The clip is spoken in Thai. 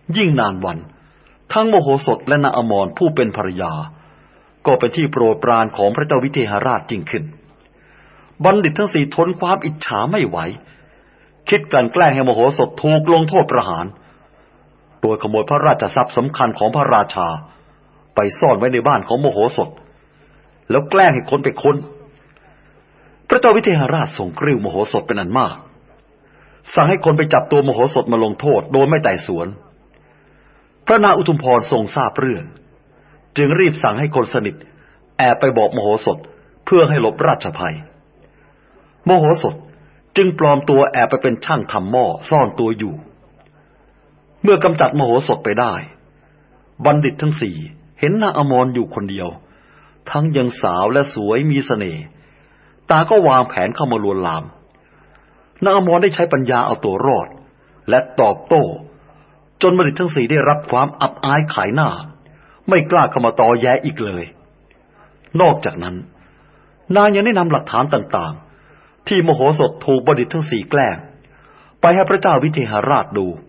ยิ่งนานวันทั้งโมโหสถและนางอมรผู้เป็นภรรยาก็เป็นที่โปรดปรานของพระเจ้าวิเทหราชยิ่งขึ้นบัณฑิตทั้งสี่ทนความอิจฉาไม่ไหวคิดกลั่นแกล้งให้โมโหสถถูกลงโทษประหารโดยขโมยพระราชทรัพย์สำคัญของพระราชาไปซ่อนไว้ในบ้านของโมโหสถแล้วแกล้งให้คนไปค้นพระเจ้าวิเทหราชทรงกริ้วโมโหสถเป็นอันมากสั่งให้คนไปจับตัวโมโหสถมาลงโทษโดยไม่ไต่สวนพระนางอุทุมพรทรงทราบเรื่องจึงรีบสั่งให้คนสนิทแอบไปบอกโมโหสถเพื่อให้หลบราชภัยโมโหสถจึงปลอมตัวแอบไปเป็นช่างทำหม้อซ่อนตัวอยู่เมื่อกำจัดโมโหสถไปได้บัณฑิตทั้งสี่เห็นนางอมรอยู่คนเดียวทั้งยังสาวและสวยมีเสน่ห์ตาก็วางแผนเข้ามาลวนลามนางอมรได้ใช้ปัญญาเอาตัวรอดและตอบโต้จนบัณฑิตทั้งสี่ได้รับความอับอายขายหน้าไม่กล้าเข้ามาตอแย้อีกเลยนอกจากนั้นนางยังได้นำหลักฐานต่างๆที่โมโหสถถูกบัณฑิตทั้งสี่แกล้งไปให้พระเจ้าวิเทหราชดู